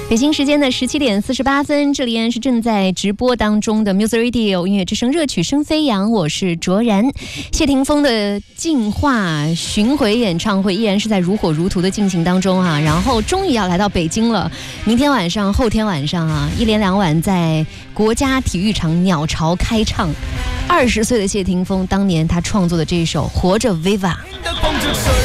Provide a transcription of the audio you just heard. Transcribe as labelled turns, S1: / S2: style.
S1: 北京时间的17点48分，这里依然是正在直播当中的 Music Radio 音乐之声热曲声飞扬，我是卓然。谢霆锋的进化巡回演唱会依然是在如火如荼的进行当中啊，然后终于要来到北京了。明天晚上、后天晚上啊，一连2晚在国家体育场鸟巢开唱。20岁的谢霆锋，当年他创作的这一首《活着 Viva》。